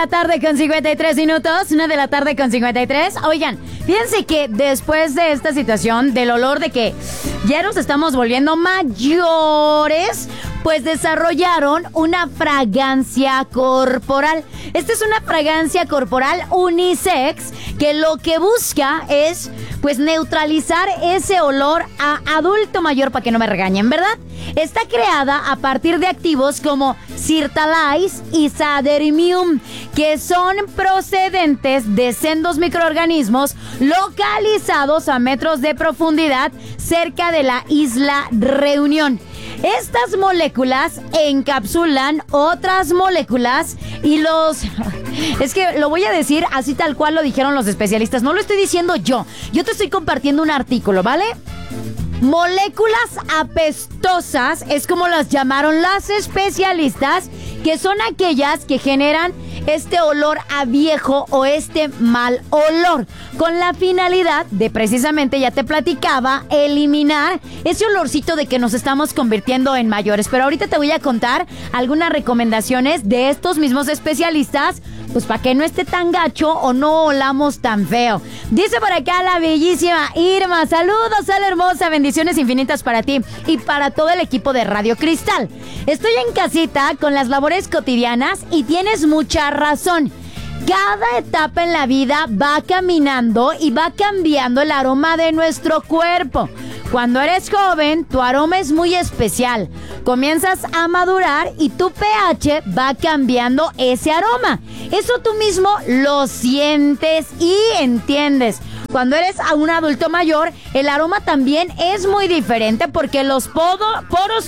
la tarde con 53 minutos. 1 de la tarde con 53. Oigan, fíjense que después de esta situación, del olor de que ya nos estamos volviendo mayores, pues desarrollaron una fragancia corporal. Esta es una fragancia corporal unisex que lo que busca es, pues, neutralizar ese olor a adulto mayor, para que no me regañen, ¿verdad? Está creada a partir de activos como Sirtalize y Saderimium, que son procedentes de sendos microorganismos localizados a metros de profundidad cerca de la isla Reunión. Estas moléculas encapsulan otras moléculas y los... Es que lo voy a decir así tal cual lo dijeron los especialistas. No lo estoy diciendo yo. Yo te estoy compartiendo un artículo, ¿vale? Moléculas apestosas es como las llamaron las especialistas, que son aquellas que generan este olor a viejo o este mal olor, con la finalidad de, precisamente, ya te platicaba, eliminar ese olorcito de que nos estamos convirtiendo en mayores. Pero ahorita te voy a contar algunas recomendaciones de estos mismos especialistas, pues para que no esté tan gacho o no olamos tan feo. Dice por acá la bellísima Irma: saludos a la hermosa, bendiciones infinitas para ti y para todo el equipo de Radio Cristal. Estoy en casita con las labores cotidianas y tienes mucha razón. Cada etapa en la vida va caminando y va cambiando el aroma de nuestro cuerpo. Cuando eres joven, tu aroma es muy especial. Comienzas a madurar y tu pH va cambiando ese aroma. Eso tú mismo lo sientes y entiendes. Cuando eres un adulto mayor, el aroma también es muy diferente porque los poros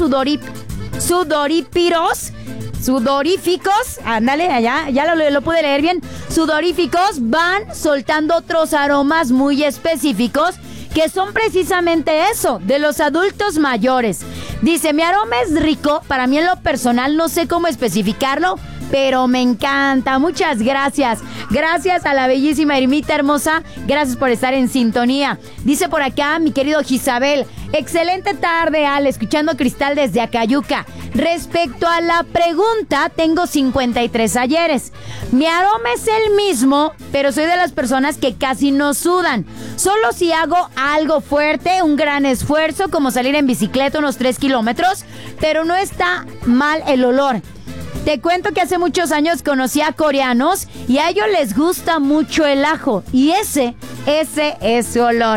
sudoríficos, ándale, ya lo pude leer bien, sudoríficos van soltando otros aromas muy específicos que son precisamente eso, de los adultos mayores. Dice, mi aroma es rico, para mí en lo personal no sé cómo especificarlo, pero me encanta. Muchas gracias. Gracias a la bellísima Irmita hermosa. Gracias por estar en sintonía. Dice por acá mi querido Gisabel: excelente tarde, Ale, escuchando Cristal desde Acayuca. Respecto a la pregunta, tengo 53 ayeres. Mi aroma es el mismo, pero soy de las personas que casi no sudan. Solo si hago algo fuerte, un gran esfuerzo, como salir en bicicleta unos 3 kilómetros, pero no está mal el olor. Te cuento que hace muchos años conocí a coreanos y a ellos les gusta mucho el ajo. Y ese es su olor.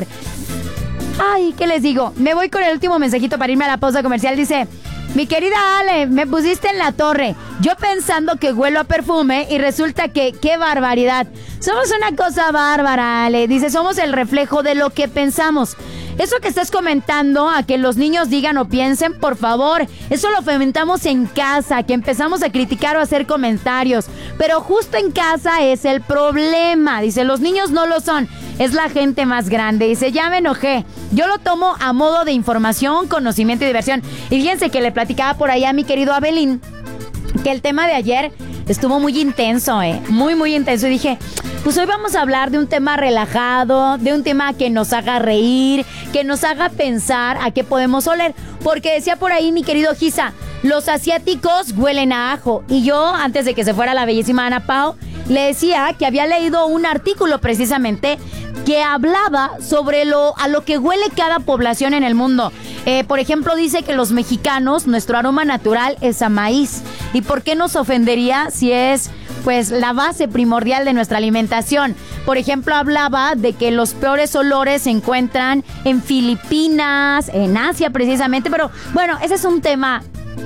Ay, ¿qué les digo? Me voy con el último mensajito para irme a la pausa comercial. Dice, mi querida Ale, me pusiste en la torre. Yo pensando que huelo a perfume y resulta que, ¡qué barbaridad! Somos una cosa bárbara, Ale. Dice, somos el reflejo de lo que pensamos. Eso que estás comentando, a que los niños digan o piensen, por favor, eso lo fomentamos en casa, que empezamos a criticar o a hacer comentarios. Pero justo en casa es el problema. Dice, los niños no lo son, es la gente más grande. Dice, ya me enojé. Yo lo tomo a modo de información, conocimiento y diversión. Y fíjense que le platicaba por ahí a mi querido Abelín que el tema de ayer estuvo muy intenso, muy intenso. Y dije, pues hoy vamos a hablar de un tema relajado, de un tema que nos haga reír, que nos haga pensar a qué podemos oler. Porque decía por ahí mi querido Gisa, los asiáticos huelen a ajo. Y yo, antes de que se fuera la bellísima Ana Pao, le decía que había leído un artículo precisamente que hablaba sobre a lo que huele cada población en el mundo. Por ejemplo, dice que los mexicanos, nuestro aroma natural es a maíz. ¿Y por qué nos ofendería si es, pues, la base primordial de nuestra alimentación? Por ejemplo, hablaba de que los peores olores se encuentran en Filipinas, en Asia precisamente. Pero bueno, ese es un tema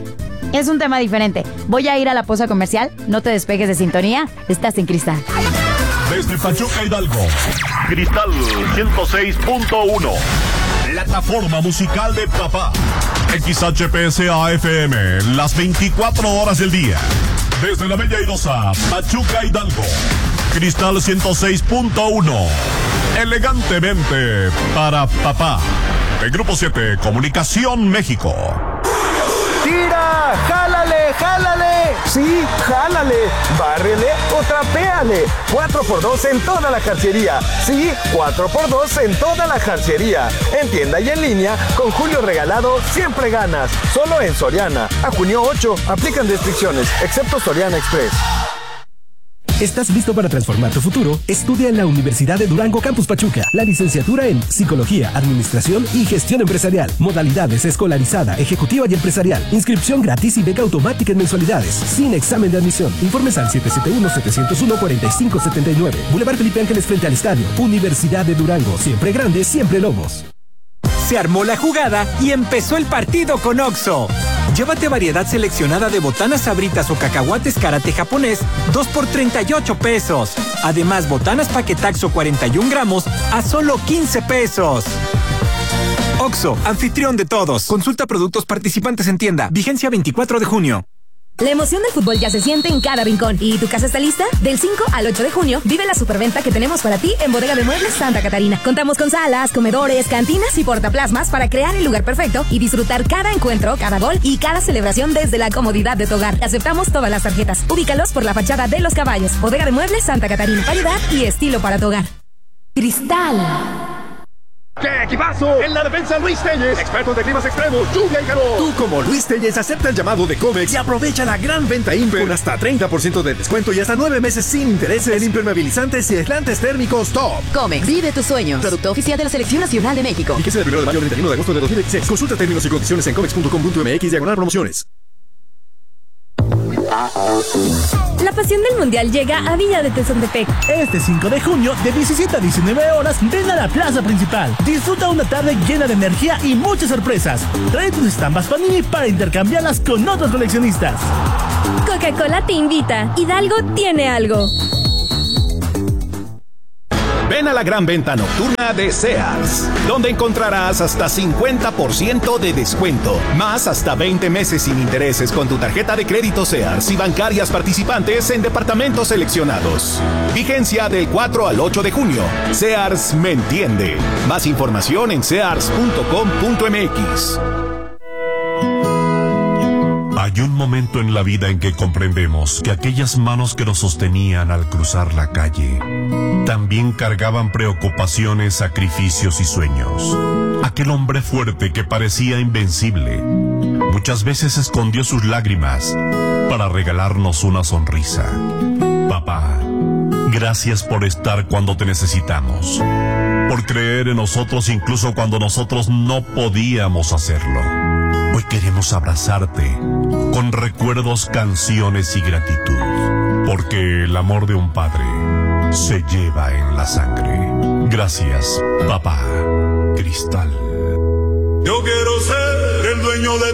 diferente. Voy a ir a la pausa comercial. No te despegues de sintonía. Estás en Cristal. Desde Pachuca, Hidalgo, Cristal 106.1. Plataforma musical de papá. XHPSA-FM, las 24 horas del día. Desde la bella airosa Pachuca, Hidalgo, Cristal 106.1. Elegantemente para papá. El Grupo 7, Comunicación México. ¡Tira! ¡Jálale! ¡Jálale! Sí, jálale. Bárrele o trapéale. 4x2 en toda la jarciería. Sí, 4x2 en toda la jarciería. En tienda y en línea, con Julio Regalado siempre ganas. Solo en Soriana. A junio 8, aplican restricciones, excepto Soriana Express. ¿Estás listo para transformar tu futuro? Estudia en la Universidad de Durango Campus Pachuca la licenciatura en Psicología, Administración y Gestión Empresarial. Modalidades escolarizada, ejecutiva y empresarial. Inscripción gratis y beca automática en mensualidades. Sin examen de admisión. Informes al 771-701-4579. Boulevard Felipe Ángeles frente al estadio. Universidad de Durango. Siempre grande, siempre Lobos. Se armó la jugada y empezó el partido con Oxxo. Llévate variedad seleccionada de botanas sabritas o cacahuates karate japonés, 2 por 38 pesos. Además, botanas paquetaxo 41 gramos a solo 15 pesos. Oxxo, anfitrión de todos. Consulta productos participantes en tienda. Vigencia 24 de junio. La emoción del fútbol ya se siente en cada rincón. ¿Y tu casa está lista? Del 5 al 8 de junio, vive la superventa que tenemos para ti en Bodega de Muebles Santa Catarina. Contamos con salas, comedores, cantinas y portaplasmas para crear el lugar perfecto y disfrutar cada encuentro, cada gol y cada celebración desde la comodidad de tu hogar. Aceptamos todas las tarjetas. Ubícalos por la fachada de Los Caballos. Bodega de Muebles Santa Catarina. Variedad y estilo para tu hogar. Cristal. ¡Qué equipazo! En la defensa, Luis Telles, expertos de climas extremos, lluvia y calor. Tú, como Luis Telles, acepta el llamado de Comex y aprovecha la gran venta Imper con hasta 30% de descuento y hasta 9 meses sin intereses en impermeabilizantes y aislantes térmicos top. Comex, vive tus sueños. Producto oficial de la Selección Nacional de México. Fíjese del 1 de mayo al 31 de agosto de 2016. Consulta términos y condiciones en comex.com.mx/promociones. La pasión del mundial llega a Villa de Tezontepec. Este 5 de junio, de 17 a 19 horas, ven a la plaza principal. Disfruta una tarde llena de energía y muchas sorpresas. Trae tus estampas Panini para intercambiarlas con otros coleccionistas. Coca-Cola te invita. Hidalgo tiene algo. Ven a la gran venta nocturna de Sears, donde encontrarás hasta 50% de descuento, más hasta 20 meses sin intereses con tu tarjeta de crédito Sears y bancarias participantes en departamentos seleccionados. Vigencia del 4 al 8 de junio. Sears me entiende. Más información en sears.com.mx. Hay un momento en la vida en que comprendemos que aquellas manos que nos sostenían al cruzar la calle también cargaban preocupaciones, sacrificios y sueños. Aquel hombre fuerte que parecía invencible muchas veces escondió sus lágrimas para regalarnos una sonrisa. Papá, gracias por estar cuando te necesitamos, por creer en nosotros incluso cuando nosotros no podíamos hacerlo. Hoy queremos abrazarte con recuerdos, canciones y gratitud, porque el amor de un padre se lleva en la sangre. Gracias, papá. Cristal. Yo quiero ser el dueño de